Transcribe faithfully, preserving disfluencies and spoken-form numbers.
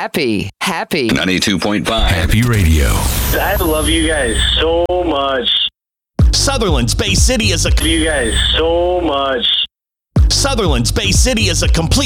Happy, happy. ninety-two point five Happy Radio. I love you guys so much. Sutherland's Bay City is a Love you guys so much. Sutherland's Bay City is a complete